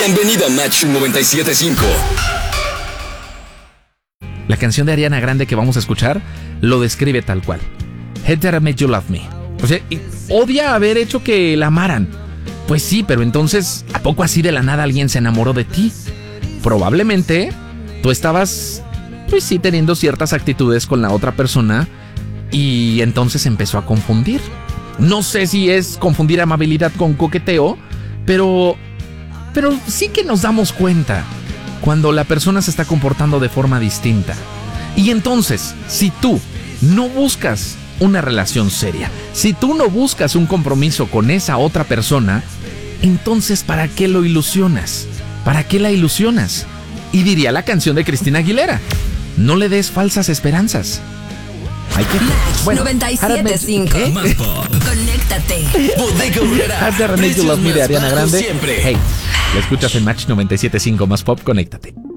Bienvenido a Match 97.5. La canción de Ariana Grande que vamos a escuchar lo describe tal cual. Hate That I Made You Love Me. O sea, odia haber hecho que la amaran. Pues sí, pero entonces, ¿a poco así de la nada alguien se enamoró de ti? Probablemente tú estabas, pues sí, teniendo ciertas actitudes con la otra persona y entonces empezó a confundir. No sé si es confundir amabilidad con coqueteo, pero sí que nos damos cuenta cuando la persona se está comportando de forma distinta. Y entonces, si tú no buscas una relación seria, si tú no buscas un compromiso con esa otra persona, entonces ¿para qué lo ilusionas? ¿Para qué la ilusionas? Y diría la canción de Cristina Aguilera: no le des falsas esperanzas. Hay que... Bueno, 97.5. Más pop. Conéctate. Bodega Aurrera. Haz de René You Love Me de Ariana Grande. Siempre. Hey, la escuchas en Match 97.5 más pop, conéctate.